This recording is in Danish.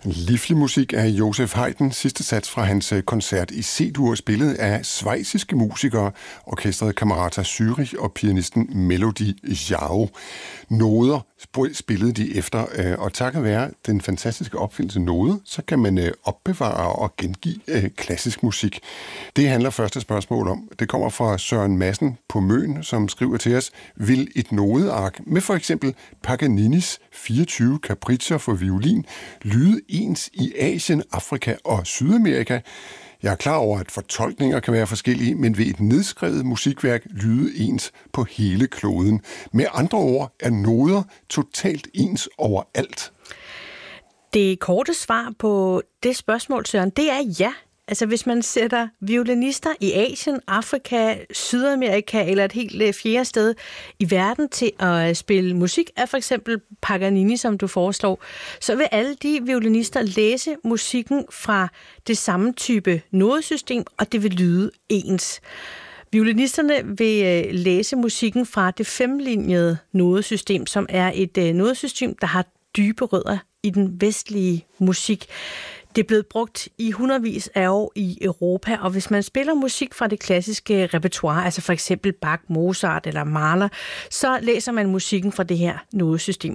Livlig musik af Joseph Haydn, sidste sats fra hans koncert i C-dur, spillet af schweiziske musikere, orkestret Camerata Zürich og pianisten Melody Jao. Noder spillede de efter, og takket være den fantastiske opfindelse node, så kan man opbevare og gengive klassisk musik. Det handler første spørgsmål om. Det kommer fra Søren Madsen på Møn, som skriver til os: vil et nodeark med for eksempel Paganinis 24 capriccer for violin lyde ens i Asien, Afrika og Sydamerika? Jeg er klar over, at fortolkninger kan være forskellige, men vil et nedskrevet musikværk lyde ens på hele kloden? Med andre ord er noder totalt ens overalt. Det korte svar på det spørgsmål, Søren, det er ja. Altså hvis man sætter violinister i Asien, Afrika, Sydamerika eller et helt fjerde sted i verden til at spille musik af for eksempel Paganini, som du foreslår, så vil alle de violinister læse musikken fra det samme type nodesystem, og det vil lyde ens. Violinisterne vil læse musikken fra det 5-linjede nodesystem, som er et nodesystem, der har dybe rødder i den vestlige musik. Det er blevet brugt i hundredvis af år i Europa, og hvis man spiller musik fra det klassiske repertoire, altså for eksempel Bach, Mozart eller Mahler, så læser man musikken fra det her nodesystem.